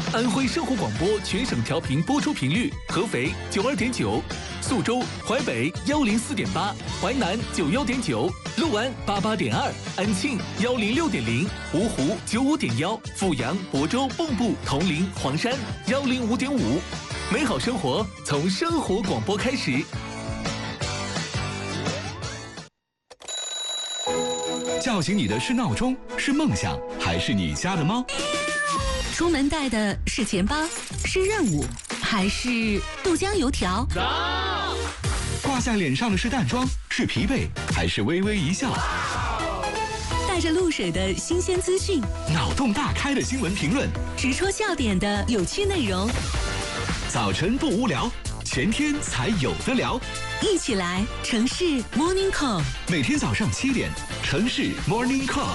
安徽生活广播全省调频播出频率：合肥92.9，宿州、淮北104.8，淮南91.9，六安88.2，安庆106.0，芜湖95.1，阜阳、亳州、蚌埠、铜陵、黄山105.5。美好生活从生活广播开始。 叫醒你的是闹钟，是梦想，还是你家的猫？ 出门带的是钱包，是任务，还是豆浆油条？ 挂在脸上的是淡妆，是疲惫，还是微微一笑？ 带着露水的新鲜资讯， 脑洞大开的新闻评论， 直戳笑点的有趣内容。 早晨不无聊，全天才有得聊。 一起来城市 Morning Call， 每天早上7点，城市 Morning Call。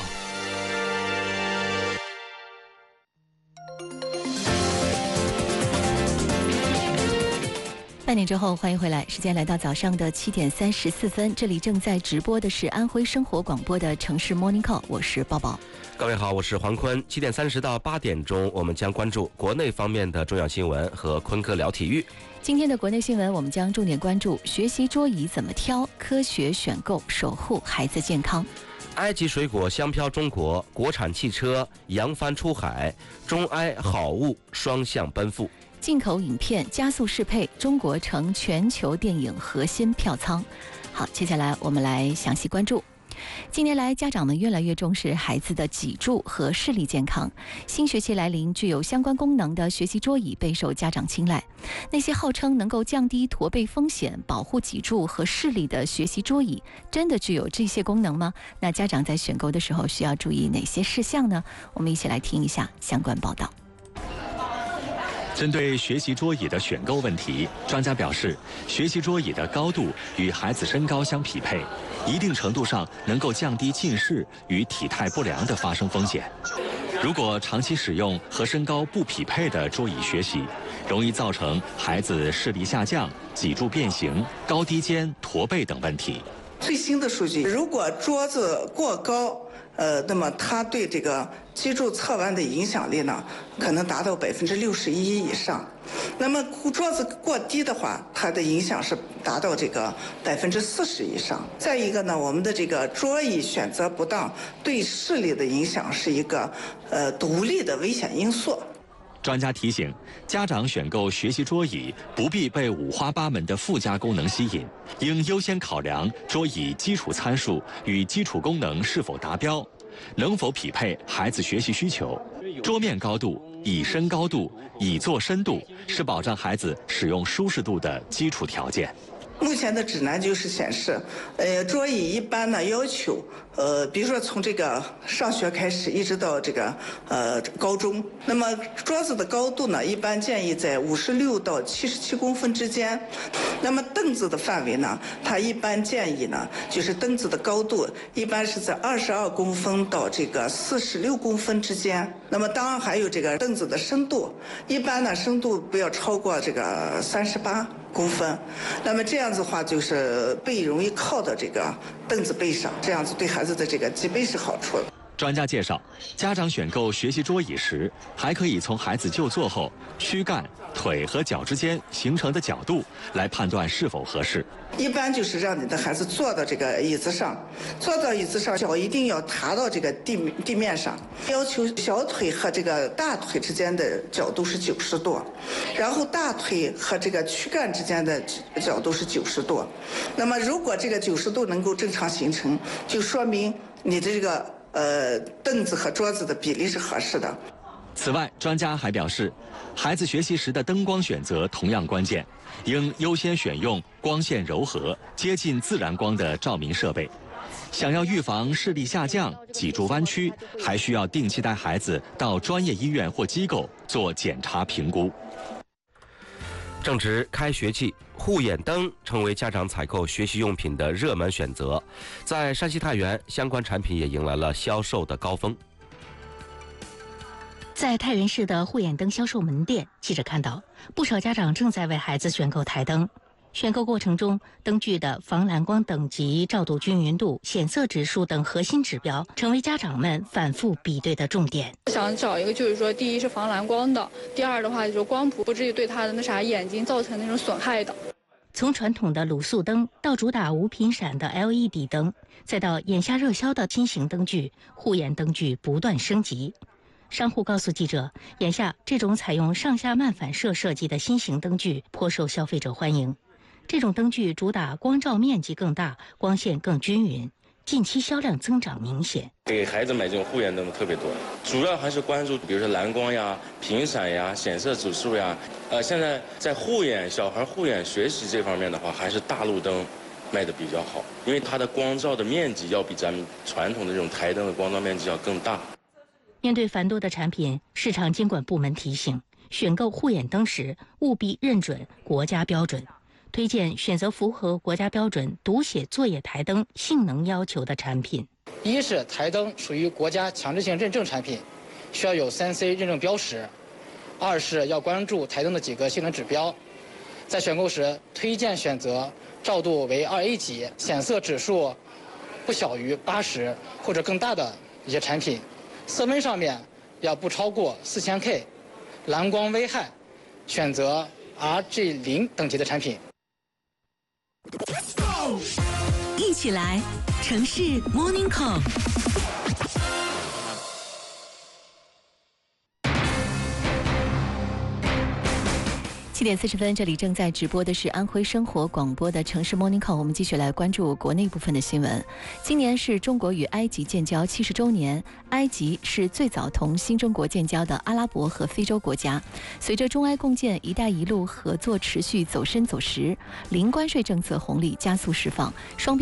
半点之后，欢迎回来。时间来到早上的7点34分，这里正在直播的是安徽生活广播的城市 Morning Call， 我是抱抱。 各位好，我是黄坤。7点30到8点钟，我们将关注国内方面的重要新闻和坤哥聊体育。 今天的国内新闻，我们将重点关注学习桌椅怎么挑，科学选购，守护孩子健康。 埃及水果香飘中国，国产汽车扬帆出海，中埃好物双向奔赴。 进口影片加速适配，中国成全球电影核心票仓。好，接下来我们来详细关注。近年来，家长们越来越重视孩子的脊柱和视力健康。新学期来临，具有相关功能的学习桌椅备受家长青睐。那些号称能够降低驼背风险、保护脊柱和视力的学习桌椅，真的具有这些功能吗？那家长在选购的时候需要注意哪些事项呢？我们一起来听一下相关报道。 针对学习桌椅的选购问题，专家表示，学习桌椅的高度与孩子身高相匹配，一定程度上能够降低近视与体态不良的发生风险。如果长期使用和身高不匹配的桌椅学习，容易造成孩子视力下降、脊柱变形、高低肩、驼背等问题。 最新的数据，如果桌子过高，那么它对这个脊柱侧弯的影响力呢，可能达到61%以上。那么桌子过低的话，它的影响是达到这个40%以上。再一个呢，我们的这个桌椅选择不当，对视力的影响是一个独立的危险因素。 专家提醒，家长选购学习桌椅不必被五花八门的附加功能吸引，应优先考量桌椅基础参数与基础功能是否达标，能否匹配孩子学习需求。桌面高度、椅身高度、椅座深度是保障孩子使用舒适度的基础条件。 目前的指南就是显示，桌椅一般呢要求，比如说从这个上学开始，一直到这个高中，那么桌子的高度呢，一般建议在56到77公分之间。那么凳子的范围呢，它一般建议呢，就是凳子的高度一般是在22公分到这个46公分之间。那么当然还有这个凳子的深度，一般呢深度不要超过这个38公分。那么这样子的话，就是背容易靠到这个凳子背上，这样子对孩子的这个脊背是好处的。 专家介绍，家长选购学习桌椅时，还可以从孩子就坐后躯干、腿和脚之间形成的角度来判断是否合适。 一般就是让你的孩子坐到这个椅子上，坐到椅子上，脚一定要踏到这个地面上，要求小腿和这个大腿之间的角度是90度，然后大腿和这个躯干之间的角度是90度。那么如果这个90度能够正常形成，就说明你的这个凳子和桌子的比例是合适的。 此外，专家还表示，孩子学习时的灯光选择同样关键，应优先选用光线柔和、接近自然光的照明设备。想要预防视力下降、脊柱弯曲，还需要定期带孩子到专业医院或机构做检查评估。 正值开学季，护眼灯成为家长采购学习用品的热门选择。在山西太原，相关产品也迎来了销售的高峰。 在太原市的护眼灯销售门店，记者看到不少家长正在为孩子选购台灯。 选购过程中，灯具的防蓝光等级、照度均匀度、显色指数等核心指标，成为家长们反复比对的重点。 想找一个就是说，第一是防蓝光的，第二的话就是光谱不至于对他的眼睛造成那种损害的。 从传统的卤素灯到主打无频闪的 LED 灯，再到眼下热销的新型灯具，护眼灯具不断升级。商户告诉记者，眼下这种采用上下漫反射设计的新型灯具颇受消费者欢迎。这种灯具主打光照面积更大，光线更均匀，近期销量增长明显。 给孩子买这种护眼灯的特别多，主要还是关注比如说蓝光呀、频闪呀、显色指数呀。现在在小孩护眼学习这方面的话，还是大路灯卖的比较好，因为它的光照的面积要比咱们传统的这种台灯的光照面积要更大。 面对繁多的产品，市场监管部门提醒，选购护眼灯时务必认准国家标准，推荐选择符合国家标准读写作业台灯性能要求的产品。 一是台灯属于国家强制性认证产品，需要有3C 认证标识；二是要关注台灯的几个性能指标，在选购时推荐选择照度为2A 级、显色指数不小于80或者更大的一些产品，色温上面要不超过4000K， 蓝光危害选择 RG0 等级的产品。 一起来，城市 Morning Call。 7点40分，这里正在直播的是安徽生活广播的城市 Morning Call。我们继续来关注国内部分的新闻。今年是中国与埃及建交70周年，埃及是最早同新中国建交的阿拉伯和非洲国家。随着中埃共建“一带一路”合作持续走深走实，零关税政策红利加速释放，双边